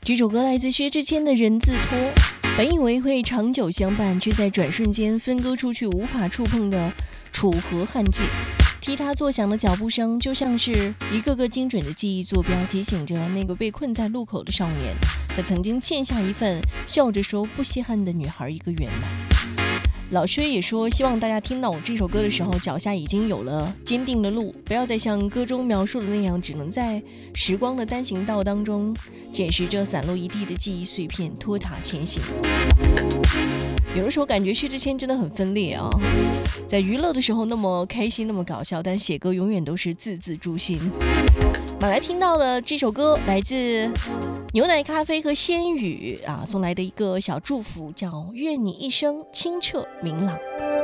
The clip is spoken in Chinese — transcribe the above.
这首歌来自薛之谦的《人字拖》，本以为会长久相伴，却在转瞬间分割出去无法触碰的楚河汉界。踢踏作响的脚步声，就像是一个个精准的记忆坐标，提醒着那个被困在路口的少年，他曾经欠下一份笑着说不稀罕的女孩一个圆满。老薛也说，希望大家听到我这首歌的时候，脚下已经有了坚定的路，不要再像歌中描述的那样，只能在时光的单行道当中捡拾着散落一地的记忆碎片，拖沓前行。有的时候感觉薛之谦真的很分裂啊，在娱乐的时候那么开心那么搞笑，但写歌永远都是字字诛心。马来听到了这首歌，来自牛奶咖啡和仙语送来的一个小祝福，叫愿你一生清澈明朗。